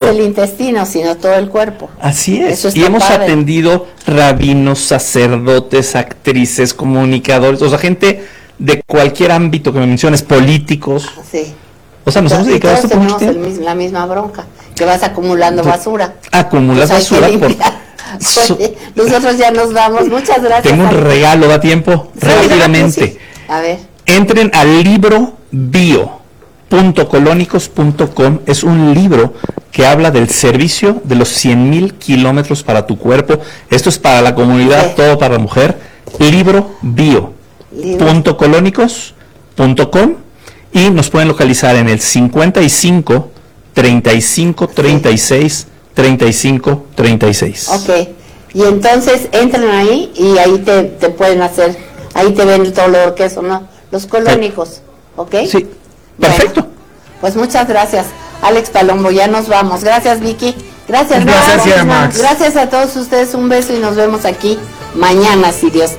el intestino, sino todo el cuerpo. Así es. Eso Y hemos padre. atendido rabinos, sacerdotes, actrices, comunicadores, o sea, gente de cualquier ámbito que me menciones, políticos. Sí. O sea, nos hemos dedicado a esto por mucho tenemos tiempo. la misma bronca, que vas acumulando basura. Acumulas Pues hay basura que por... limpiar. Oye, nosotros ya nos vamos. Muchas gracias. Tengo un regalo, da tiempo, Sí, rápidamente. sí. A ver. Entren al libro bio.colónicos.com. Es un libro que habla del servicio de los 100,000 kilómetros para tu cuerpo. Esto es para la comunidad, Sí. todo para la mujer. Libro bio.colónicos.com y nos pueden localizar en el 55 35 36 35 36. Ok. Y entonces entran ahí y ahí te pueden hacer, ahí te ven todo lo que son, ¿no? Los colónicos. ¿Ok? Sí, perfecto. Bueno, pues muchas gracias, Alex Palombo. Ya nos vamos. Gracias, Vicky. Gracias, Gracias, Max. Max. Gracias a todos ustedes. Un beso y nos vemos aquí mañana, si Dios quiere.